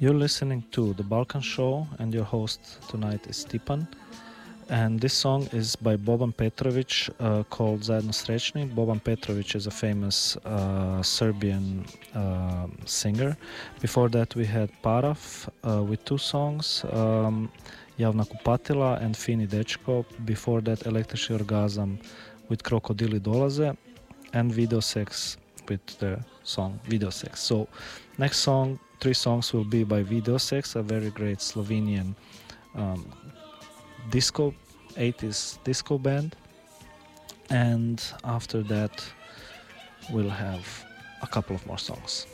You're listening to The Balkan Show, and your host tonight is Stipan. And this song is by Boban Petrovic called Zajedno Srećni. Boban Petrovic is a famous Serbian singer. Before that we had Parav with two songs, Javna Kupatila and Fini Dečko. Before that Električni orgazam with Krokodili dolaze, and Video Sex with the song Video Sex. So next song, three songs will be by Video Sex, a very great Slovenian disco 80s disco band, and after that we'll have a couple of more songs.